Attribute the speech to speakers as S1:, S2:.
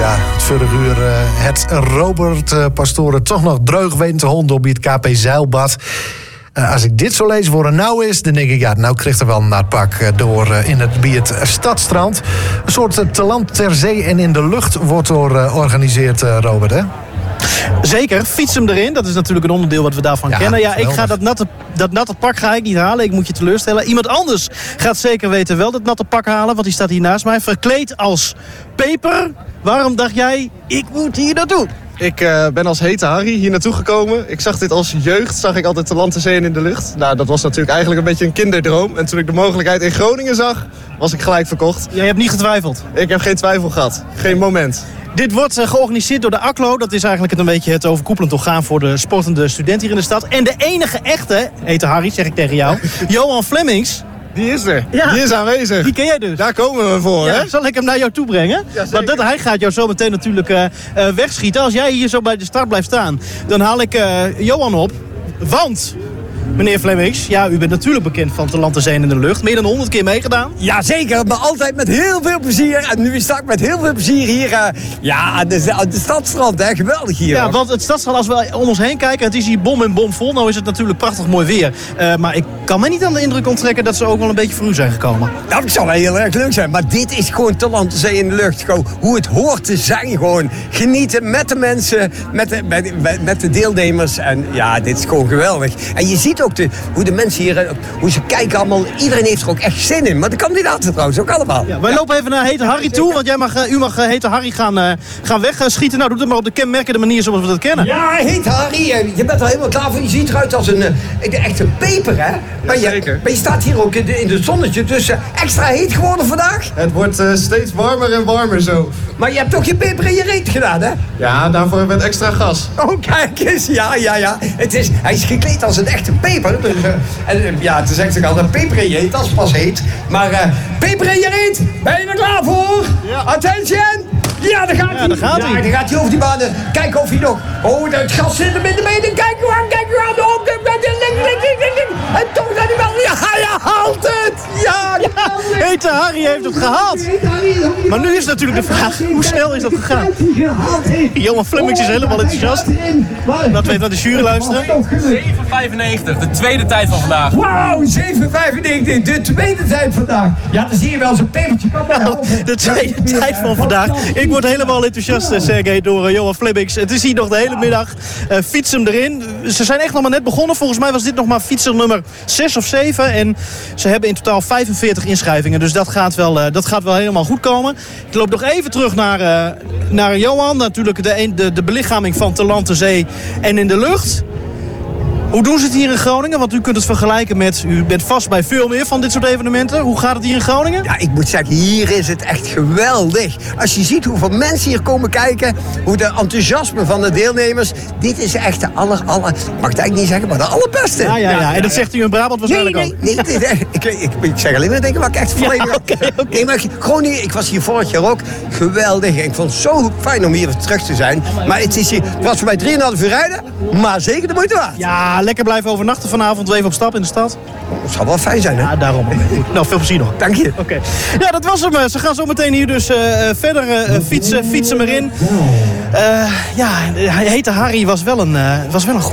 S1: het vorige uur het Robert Pastoren toch nog dreug weten te honden op het KP Zeilbad. Als ik dit zo lees voor een nou is, dan denk ik, nou krijgt er wel een naadpak door in het Stadstrand. Een soort te land, ter zee en in de lucht wordt door georganiseerd, Robert, hè?
S2: Zeker, fiets hem erin. Dat is natuurlijk een onderdeel wat we daarvan kennen. Ja, ik ga dat natte pak ga ik niet halen. Ik moet je teleurstellen. Iemand anders gaat zeker weten wel dat natte pak halen. Want die staat hier naast mij. Verkleed als Peper. Waarom dacht jij, ik moet hier naartoe?
S3: Ik ben als hete Harry hier naartoe gekomen. Ik zag dit als jeugd, zag ik altijd te land, te zee en in de lucht. Nou, dat was natuurlijk eigenlijk een beetje een kinderdroom. En toen ik de mogelijkheid in Groningen zag, was ik gelijk verkocht.
S2: Jij hebt niet getwijfeld?
S3: Ik heb geen twijfel gehad. Geen moment.
S2: Dit wordt georganiseerd door de ACLO. Dat is eigenlijk een beetje het overkoepelend orgaan voor de sportende studenten hier in de stad. En de enige echte, hete Harry, zeg ik tegen jou, Johan Flemings.
S3: Die is er.
S2: Ja.
S3: Die is aanwezig.
S2: Die ken jij dus.
S3: Daar komen we voor, hè?
S2: Zal ik hem naar jou toe brengen?
S3: Ja,
S2: want hij gaat jou zo meteen natuurlijk wegschieten. Als jij hier zo bij de start blijft staan, dan haal ik Johan op. Want, meneer Flemings, ja, u bent natuurlijk bekend van te land, te zee en in de lucht. Meer dan 100 keer meegedaan.
S4: Jazeker, maar altijd met heel veel plezier. En nu sta ik met heel veel plezier hier aan de Stadstrand. Hè. Geweldig hier.
S2: Ja,
S4: hoor.
S2: want het Stadstrand, als we om ons heen kijken, het is hier bom en bom vol. Nou is het natuurlijk prachtig mooi weer. Maar ik kan me niet aan de indruk onttrekken dat ze ook wel een beetje voor u zijn gekomen.
S4: Nou, dat zou wel heel erg leuk zijn. Maar dit is gewoon te land, te zee in de lucht. Gewoon hoe het hoort te zijn. Gewoon genieten met de mensen, met de deelnemers. En ja, dit is gewoon geweldig. En je ziet ook hoe de mensen hier, hoe ze kijken allemaal. Iedereen heeft er ook echt zin in. Maar de kandidaten trouwens ook allemaal.
S2: Ja, wij lopen even naar hete Harry toe. Want u mag hete Harry gaan wegschieten. Nou, doe het maar op de kenmerkende manier zoals we dat kennen.
S4: Ja, hete Harry. Je bent er helemaal klaar voor. Je ziet eruit als een echte peper, hè? Maar
S3: zeker.
S4: Maar je staat hier ook in het zonnetje. Dus extra heet geworden vandaag.
S3: Het wordt steeds warmer en warmer zo.
S4: Maar je hebt toch je peper in je reet gedaan, hè?
S3: Ja, daarvoor hebben we het extra gas.
S4: Oh, kijk eens. Ja. Hij is gekleed als een echte peper. Dus, het is echt al een peper in je reet. Dat is pas heet. Maar peper in je reet. Ben je er klaar voor?
S2: Ja.
S4: Attention. Ja, daar gaat hij.
S2: daar gaat hij.
S4: Dan gaat hij over die banen. Kijken of hij nog... Oh, het gas zit hem in de benen. Kijk u aan. En toch dat hij wel... Ja, hij haalt het. Ja,
S2: hete Harry heeft het gehaald. Maar nu is natuurlijk de vraag, hoe snel is dat gegaan? Johan Flemings is helemaal enthousiast. Laten we even naar de jury luisteren.
S5: 7,95, de tweede tijd van vandaag.
S4: Wauw, 7,95, de tweede tijd vandaag. Ja, dan zie je wel zo'n pepertje.
S2: De tweede tijd van vandaag. Ik word helemaal enthousiast, Sergej, door Johan Flemings. Het is hier nog de hele middag. Fiets hem erin. Ze zijn echt nog maar net begonnen. Volgens mij was dit nog maar fietser nummer 6 of 7. En ze hebben in totaal 45 inschrijvingen. Dus dat gaat wel helemaal goed komen. Ik loop nog even terug naar Johan. Natuurlijk de belichaming van te land, te zee en in de lucht. Hoe doen ze het hier in Groningen? Want u kunt het vergelijken met... U bent vast bij veel meer van dit soort evenementen. Hoe gaat het hier in Groningen?
S4: Ja, ik moet zeggen, hier is het echt geweldig. Als je ziet hoeveel mensen hier komen kijken... hoe de enthousiasme van de deelnemers... Dit is echt de mag ik het eigenlijk niet zeggen, maar de allerbeste.
S2: Ja. En dat zegt u in Brabant waarschijnlijk ook.
S4: Nee, ik zeg alleen maar dingen waar ik echt volledig...
S2: Oké.
S4: Nee, maar Groningen, ik was hier vorig jaar ook geweldig. En ik vond het zo fijn om hier terug te zijn. Maar het was voor mij 3,5 uur rijden, maar zeker de moeite waard.
S2: Ja, lekker blijven overnachten vanavond. Even op stap in de stad.
S4: Dat zal wel fijn zijn, hè?
S2: Ja, daarom. Nou, veel plezier nog.
S4: Dank je.
S2: Oké. Ja, dat was hem. Ze gaan zo meteen hier dus verder fietsen erin. Hete Harry was wel een